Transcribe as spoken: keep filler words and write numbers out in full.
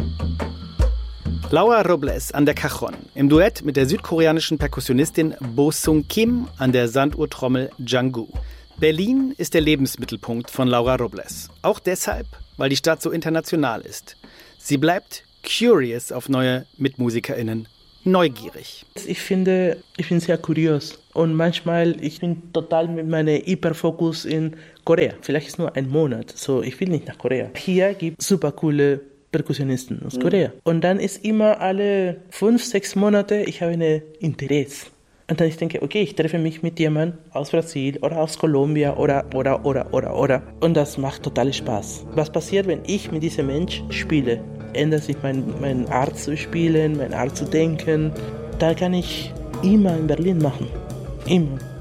Laura Robles an der Cajon, im Duett mit der südkoreanischen Perkussionistin Bo Sung Kim an der Sanduhrtrommel Jangu. Berlin ist der Lebensmittelpunkt von Laura Robles. Auch deshalb, weil die Stadt so international ist. Sie bleibt curious auf neue MitmusikerInnen, neugierig. Ich finde, ich bin sehr kurios und manchmal ich bin total mit meinem Hyperfokus in Korea. Vielleicht ist nur ein Monat, so ich will nicht nach Korea. Hier gibt es super coole Perkussionisten aus Korea. Und dann ist immer alle fünf, sechs Monate, ich habe ein Interesse. Und dann ich denke, okay, ich treffe mich mit jemandem aus Brasil oder aus Kolumbien oder, oder, oder, oder, oder. Und das macht total Spaß. Was passiert, wenn ich mit diesem Mensch spiele? Ändert sich mein, meine Art zu spielen, meine Art zu denken. Da kann ich immer in Berlin machen. Immer.